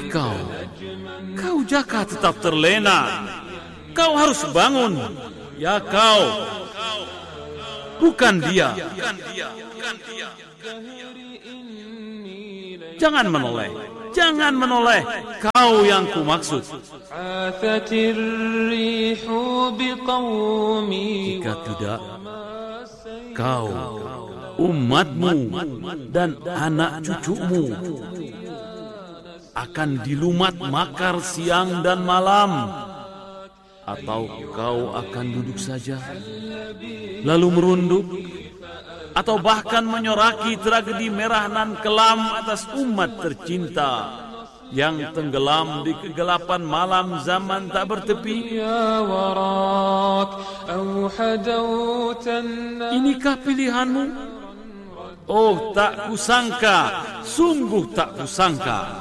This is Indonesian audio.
Kau jaka tetap terlena. Kau harus bangun. Ya kau. Bukan dia. Jangan menoleh. Jangan menoleh. Kau yang kumaksud. Jika tidak, kau, umatmu, dan anak cucumu akan dilumat makar siang dan malam. Atau kau akan duduk saja, lalu merunduk, atau bahkan menyoraki tragedi merah nan kelam atas umat tercinta yang tenggelam di kegelapan malam zaman tak bertepi. Inikah pilihanmu? Oh, tak kusangka, sungguh tak kusangka.